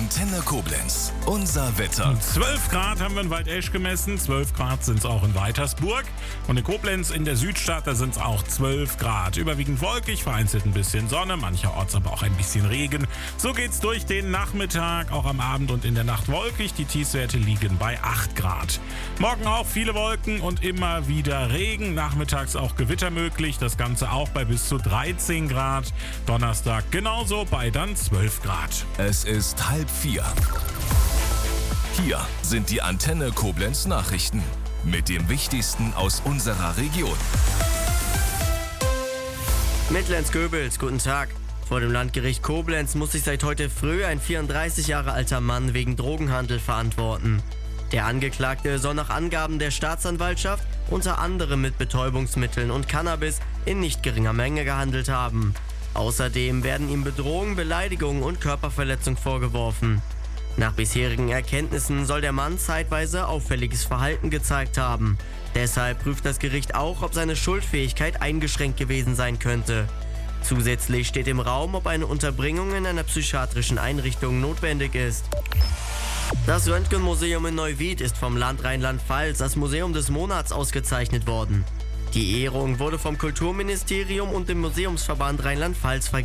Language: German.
Antenne Koblenz. Unser Wetter. 12 Grad haben wir in Waldesch gemessen, 12 Grad sind es auch in Weitersburg. Und in Koblenz in der Südstadt, da sind es auch 12 Grad. Überwiegend wolkig, vereinzelt ein bisschen Sonne, mancherorts aber auch ein bisschen Regen. So geht's durch den Nachmittag, auch am Abend und in der Nacht wolkig. Die Tiefstwerte liegen bei 8 Grad. Morgen auch viele Wolken und immer wieder Regen. Nachmittags auch Gewitter möglich, das Ganze auch bei bis zu 13 Grad. Donnerstag genauso bei dann 12 Grad. Es ist 3:30. Hier sind die Antenne Koblenz Nachrichten mit dem Wichtigsten aus unserer Region. Mitlenz-Göbels, guten Tag. Vor dem Landgericht Koblenz muss sich seit heute früh ein 34 Jahre alter Mann wegen Drogenhandel verantworten. Der Angeklagte soll nach Angaben der Staatsanwaltschaft unter anderem mit Betäubungsmitteln und Cannabis in nicht geringer Menge gehandelt haben. Außerdem werden ihm Bedrohung, Beleidigung und Körperverletzung vorgeworfen. Nach bisherigen Erkenntnissen soll der Mann zeitweise auffälliges Verhalten gezeigt haben. Deshalb prüft das Gericht auch, ob seine Schuldfähigkeit eingeschränkt gewesen sein könnte. Zusätzlich steht im Raum, ob eine Unterbringung in einer psychiatrischen Einrichtung notwendig ist. Das Röntgenmuseum in Neuwied ist vom Land Rheinland-Pfalz als Museum des Monats ausgezeichnet worden. Die Ehrung wurde vom Kulturministerium und dem Museumsverband Rheinland-Pfalz vergeben.